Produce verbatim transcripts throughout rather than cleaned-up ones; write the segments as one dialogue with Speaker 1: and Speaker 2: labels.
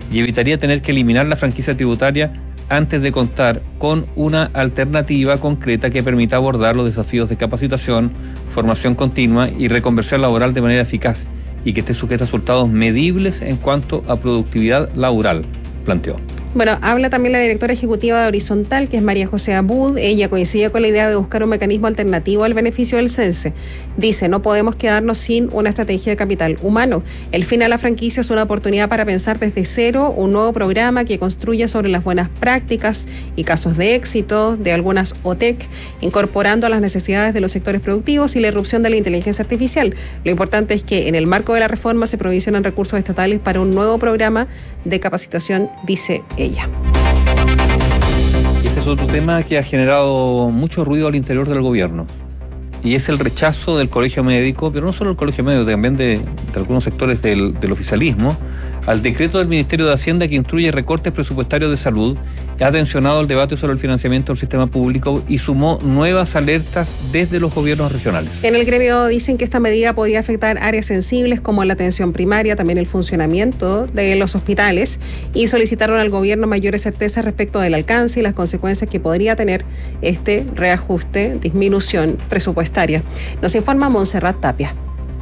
Speaker 1: y evitaría tener que eliminar la franquicia tributaria antes de contar con una alternativa concreta que permita abordar los desafíos de capacitación, formación continua y reconversión laboral de manera eficaz y que esté sujeta a resultados medibles en cuanto a productividad laboral, planteó.
Speaker 2: Bueno, habla también la directora ejecutiva de Horizontal, que es María José Abud. Ella coincide con la idea de buscar un mecanismo alternativo al beneficio del CENSE. Dice, no podemos quedarnos sin una estrategia de capital humano. El fin a la franquicia es una oportunidad para pensar desde cero un nuevo programa que construya sobre las buenas prácticas y casos de éxito de algunas O T E C, incorporando a las necesidades de los sectores productivos y la irrupción de la inteligencia artificial. Lo importante es que en el marco de la reforma se provisionan recursos estatales para un nuevo programa de capacitación, dice ella.
Speaker 1: Y este es otro tema que ha generado mucho ruido al interior del gobierno, y es el rechazo del Colegio Médico, pero no solo el Colegio Médico, también de, de algunos sectores del, del oficialismo, al decreto del Ministerio de Hacienda que instruye recortes presupuestarios de salud. Ha tensionado el debate sobre el financiamiento del sistema público y sumó nuevas alertas desde los gobiernos regionales.
Speaker 2: En el gremio dicen que esta medida podría afectar áreas sensibles como la atención primaria, también el funcionamiento de los hospitales, y solicitaron al gobierno mayores certezas respecto del alcance y las consecuencias que podría tener este reajuste, disminución presupuestaria. Nos informa Montserrat Tapia.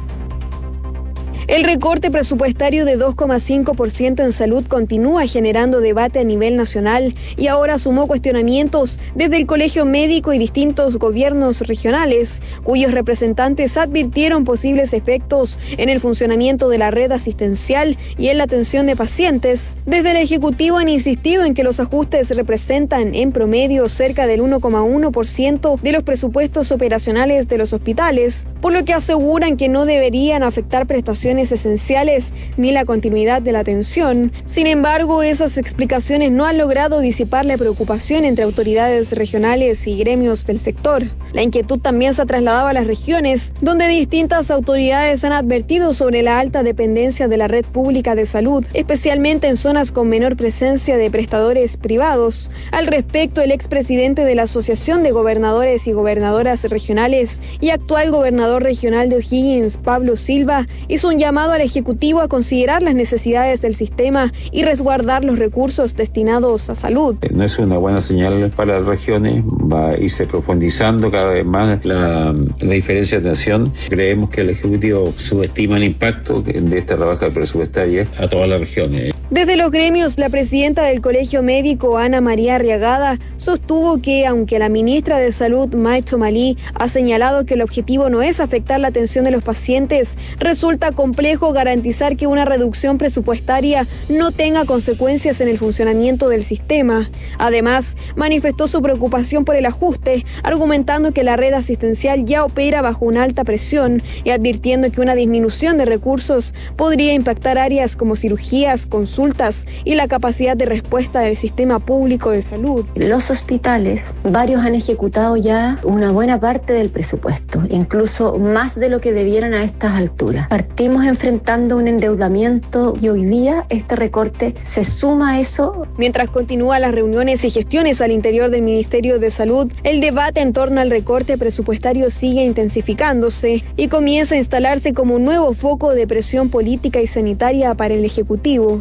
Speaker 3: El recorte presupuestario de dos coma cinco por ciento en salud continúa generando debate a nivel nacional y ahora sumó cuestionamientos desde el Colegio Médico y distintos gobiernos regionales, cuyos representantes advirtieron posibles efectos en el funcionamiento de la red asistencial y en la atención de pacientes. Desde el Ejecutivo han insistido en que los ajustes representan en promedio cerca del uno coma uno por ciento de los presupuestos operacionales de los hospitales, por lo que aseguran que no deberían afectar prestaciones esenciales ni la continuidad de la atención. Sin embargo, esas explicaciones no han logrado disipar la preocupación entre autoridades regionales y gremios del sector. La inquietud también se ha trasladado a las regiones, donde distintas autoridades han advertido sobre la alta dependencia de la red pública de salud, especialmente en zonas con menor presencia de prestadores privados. Al respecto, el expresidente de la Asociación de Gobernadores y Gobernadoras Regionales y actual gobernador regional de O'Higgins, Pablo Silva, hizo un llamado al Ejecutivo a considerar las necesidades del sistema y resguardar los recursos destinados a salud.
Speaker 4: No es una buena señal para las regiones, va a irse profundizando cada vez más la, la diferencia de atención. Creemos que el Ejecutivo subestima el impacto de esta rebaja presupuestaria a todas las regiones.
Speaker 3: Desde los gremios, la presidenta del Colegio Médico, Ana María Arriagada, sostuvo que, aunque la ministra de Salud, May Chomalí, ha señalado que el objetivo no es afectar la atención de los pacientes, resulta complejo garantizar que una reducción presupuestaria no tenga consecuencias en el funcionamiento del sistema. Además, manifestó su preocupación por el ajuste, argumentando que la red asistencial ya opera bajo una alta presión y advirtiendo que una disminución de recursos podría impactar áreas como cirugías, consultas y la capacidad de respuesta del sistema público de salud.
Speaker 5: Los hospitales, varios han ejecutado ya una buena parte del presupuesto, incluso más de lo que debieran a estas alturas. Partimos enfrentando un endeudamiento y hoy día este recorte se suma a eso.
Speaker 3: Mientras continúan las reuniones y gestiones al interior del Ministerio de Salud, el debate en torno al recorte presupuestario sigue intensificándose y comienza a instalarse como un nuevo foco de presión política y sanitaria para el Ejecutivo.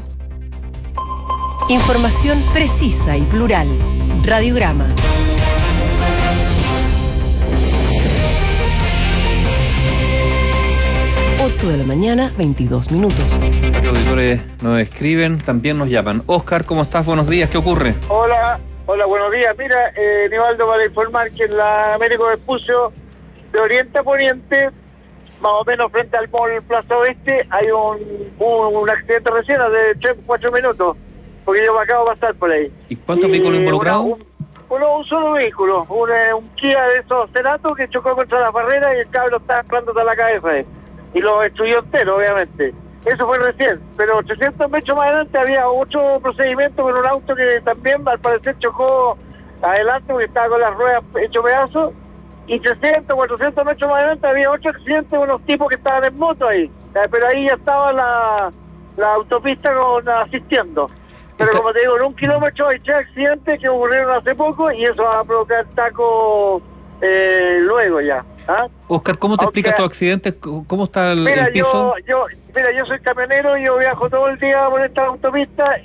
Speaker 6: Información precisa y plural. Radiograma. ocho de la mañana, veintidós minutos.
Speaker 1: Los auditores nos escriben, también nos llaman. Oscar, ¿cómo estás? Buenos días, ¿qué ocurre?
Speaker 7: Hola, hola, buenos días. Mira, eh, Nivaldo, para informar que en la Américo Vespucio, de oriente a poniente, más o menos frente al mall Plaza Oeste, hay un, un, un accidente recién de tres, cuatro minutos, porque yo me acabo de pasar por ahí.
Speaker 1: ¿Y cuántos vehículos involucrados?
Speaker 7: Un, un, un solo vehículo, un, un Kia de esos Ceratos que chocó contra la barrera y el cabro está entrando hasta la cabeza y lo destruyó entero, obviamente. Eso fue recién, pero trescientos metros más adelante había otro procedimiento con un auto que también al parecer chocó adelante porque estaba con las ruedas hecho pedazos, y trescientos, cuatrocientos metros más adelante había otro accidente de unos tipos que estaban en moto ahí, pero ahí ya estaba la, la autopista con, asistiendo. Pero como te digo, en un kilómetro hay tres accidentes que ocurrieron hace poco y eso va a provocar taco eh, luego ya. ¿Ah?
Speaker 1: Oscar, ¿cómo te Aunque, explicas estos accidentes? ¿Cómo está el,
Speaker 7: mira,
Speaker 1: el piso?
Speaker 7: Yo, yo, mira, yo soy camionero y yo viajo todo el día por esta autopista